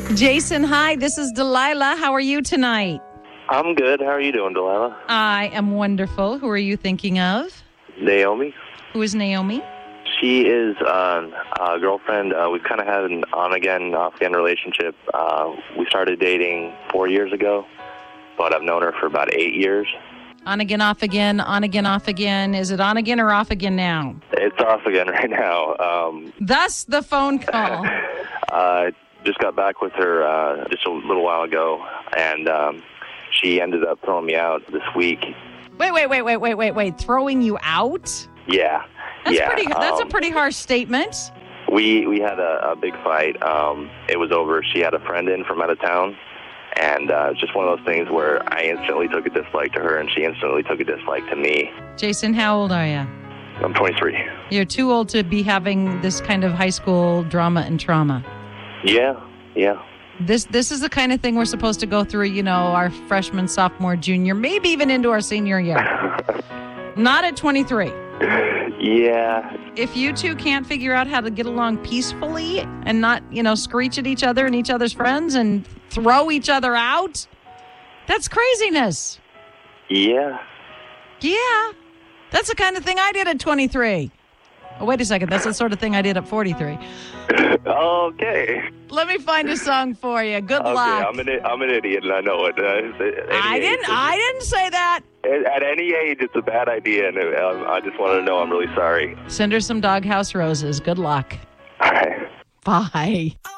Jason, hi. This is Delilah. How are you tonight? I'm good. How are you doing, Delilah? I am wonderful. Who are you thinking of? Naomi. Who is Naomi? She is a girlfriend. We've kind of had an on-again, off-again relationship. We started dating 4 years ago, but I've known her for about 8 years. On again, off again, on again, off again. Is it on again or off again now? It's off again right now. Thus the phone call. Just got back with her just a little while ago, and she ended up throwing me out this week. Wait. Throwing you out? Yeah. That's a pretty harsh statement. We had a big fight. It was over. She had a friend in from out of town, and it's just one of those things where I instantly took a dislike to her, and she instantly took a dislike to me. Jason, how old are you? I'm 23. You're too old to be having this kind of high school drama and trauma. Yeah. This is the kind of thing we're supposed to go through, our freshman, sophomore, junior, maybe even into our senior year. Not at 23. Yeah. If you two can't figure out how to get along peacefully and not, screech at each other and each other's friends and throw each other out, that's craziness. Yeah. Yeah. That's the kind of thing I did at 23. Oh, wait a second. That's the sort of thing I did at 43. Okay. Let me find a song for you. Good luck. I'm an idiot, and I know it. I didn't say that. At any age, it's a bad idea, and I just wanted to know I'm really sorry. Send her some Doghouse Roses. Good luck. All right. Bye.